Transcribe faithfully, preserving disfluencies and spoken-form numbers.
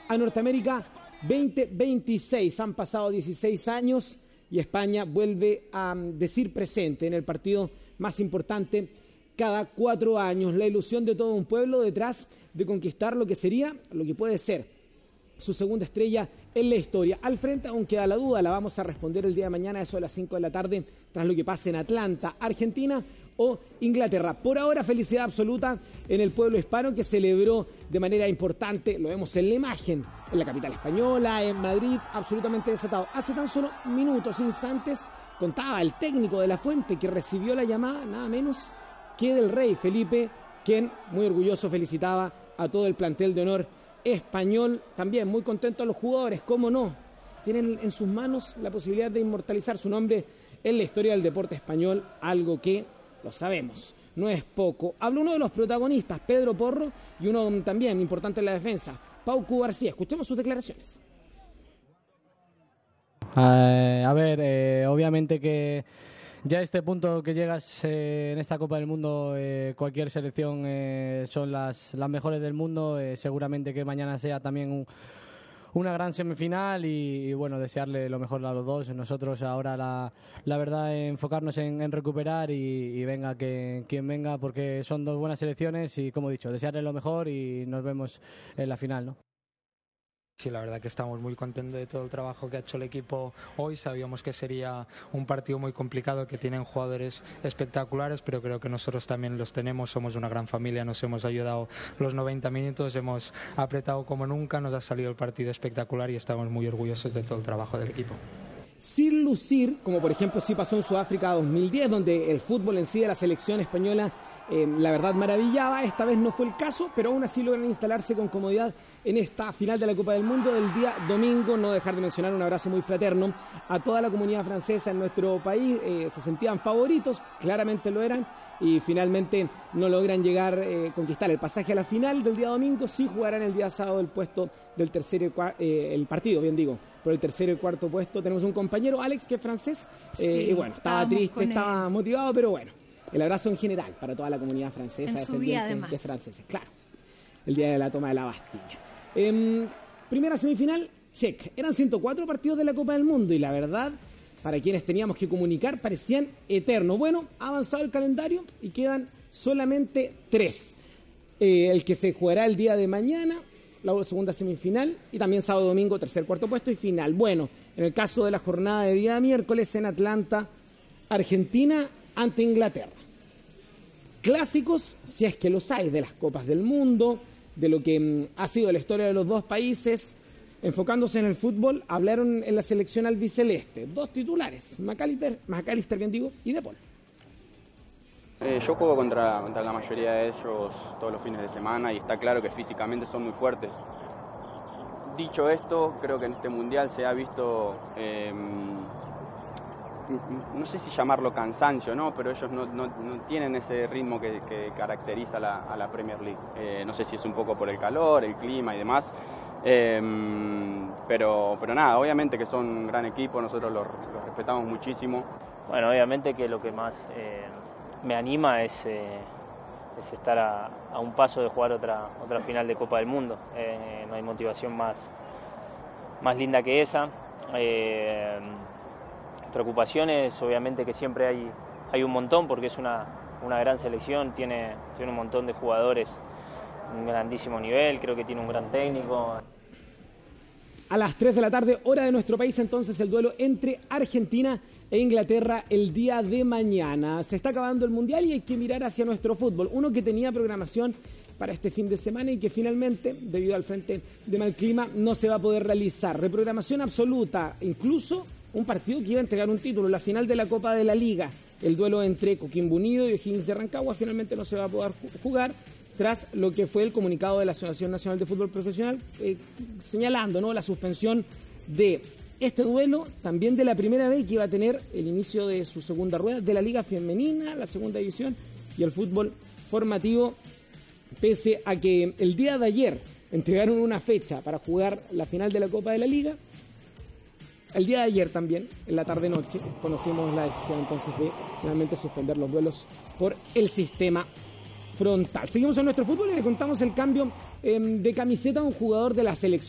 a Norteamérica veinte veintiséis. Han pasado dieciséis años y España vuelve a decir presente en el partido más importante cada cuatro años. La ilusión de todo un pueblo detrás de conquistar lo que sería, lo que puede ser su segunda estrella en la historia. Al frente aún queda la duda, la vamos a responder el día de mañana, eso de las cinco de la tarde, tras lo que pase en Atlanta, Argentina o Inglaterra. Por ahora, felicidad absoluta en el pueblo hispano que celebró de manera importante, lo vemos en la imagen, en la capital española, en Madrid, absolutamente desatado. Hace tan solo minutos, instantes, contaba el técnico de La Fuente que recibió la llamada, nada menos que del rey Felipe, quien muy orgulloso felicitaba a todo el plantel de honor español. También muy contentos los jugadores, cómo no, tienen en sus manos la posibilidad de inmortalizar su nombre en la historia del deporte español, algo que, lo sabemos, no es poco. Habla uno de los protagonistas, Pedro Porro, y uno también importante en la defensa, Paucu García. Escuchemos sus declaraciones. Uh, a ver, eh, obviamente que ya a este punto que llegas eh, en esta Copa del Mundo, eh, cualquier selección eh, son las, las mejores del mundo. Eh, seguramente que mañana sea también un, una gran semifinal y, y bueno, desearle lo mejor a los dos. Nosotros ahora la, la verdad enfocarnos en, en recuperar y, y venga que, quien venga, porque son dos buenas selecciones y como he dicho, desearle lo mejor y nos vemos en la final, ¿no? Sí, la verdad que estamos muy contentos de todo el trabajo que ha hecho el equipo hoy. Sabíamos que sería un partido muy complicado, que tienen jugadores espectaculares, pero creo que nosotros también los tenemos. Somos una gran familia, nos hemos ayudado los noventa minutos, hemos apretado como nunca, nos ha salido el partido espectacular y estamos muy orgullosos de todo el trabajo del equipo. Sin lucir, como por ejemplo sí pasó en Sudáfrica dos mil diez, donde el fútbol en sí de la selección española Eh, la verdad maravillaba, esta vez no fue el caso, pero aún así logran instalarse con comodidad en esta final de la Copa del Mundo del día domingo. No dejar de mencionar un abrazo muy fraterno a toda la comunidad francesa en nuestro país. Eh, se sentían favoritos, claramente lo eran, y finalmente no logran llegar, eh, conquistar el pasaje a la final del día domingo. Sí jugarán el día sábado el puesto del tercero y cuarto, eh, el partido, bien digo, por el tercero y cuarto puesto. Tenemos un compañero, Alex, que es francés, eh, sí, y bueno, estaba triste, estaba motivado, pero bueno. El abrazo en general para toda la comunidad francesa, en su día, además, de franceses, claro. El día de la toma de la Bastilla. Eh, primera semifinal, check. Eran ciento cuatro partidos de la Copa del Mundo y la verdad, para quienes teníamos que comunicar, parecían eternos. Bueno, ha avanzado el calendario y quedan solamente tres. Eh, el que se jugará el día de mañana, la segunda semifinal, y también sábado, domingo, tercer, cuarto puesto y final. Bueno, en el caso de la jornada de día miércoles en Atlanta, Argentina ante Inglaterra. Clásicos, si es que los hay, de las Copas del Mundo, de lo que mm, ha sido la historia de los dos países. Enfocándose en el fútbol, hablaron en la selección albiceleste. Dos titulares, McAllister, McAllister bien digo, y De Paul. Eh, yo juego contra, contra la mayoría de ellos todos los fines de semana y está claro que físicamente son muy fuertes. Dicho esto, creo que en este mundial se ha visto... Eh, no sé si llamarlo cansancio, ¿no? Pero ellos no, no, no tienen ese ritmo que, que caracteriza a la, a la Premier League. Eh, no sé si es un poco por el calor, el clima y demás, eh, pero, pero nada, obviamente que son un gran equipo, nosotros los, los respetamos muchísimo. Bueno, obviamente que lo que más eh, me anima es, eh, es estar a, a un paso de jugar otra, otra final de Copa del Mundo. Eh, no hay motivación más, más linda que esa. Eh, Preocupaciones, obviamente que siempre hay, hay un montón porque es una, una gran selección, tiene, tiene un montón de jugadores, un grandísimo nivel, creo que tiene un gran técnico. A las tres de la tarde, hora de nuestro país, entonces el duelo entre Argentina e Inglaterra el día de mañana. Se está acabando el Mundial y hay que mirar hacia nuestro fútbol. Uno que tenía programación para este fin de semana y que finalmente, debido al frente de mal clima, no se va a poder realizar. Reprogramación absoluta, incluso un partido que iba a entregar un título, la final de la Copa de la Liga. El duelo entre Coquimbo Unido y O'Higgins de Rancagua finalmente no se va a poder jugar tras lo que fue el comunicado de la Asociación Nacional de Fútbol Profesional eh, señalando, ¿no?, la suspensión de este duelo, también de la primera vez que iba a tener el inicio de su segunda rueda de la Liga Femenina, la segunda división, y el fútbol formativo, pese a que el día de ayer entregaron una fecha para jugar la final de la Copa de la Liga. El día de ayer también, en la tarde-noche, conocimos la decisión entonces de finalmente suspender los duelos por el sistema frontal. Seguimos en nuestro fútbol y le contamos el cambio eh, de camiseta a un jugador de la selección.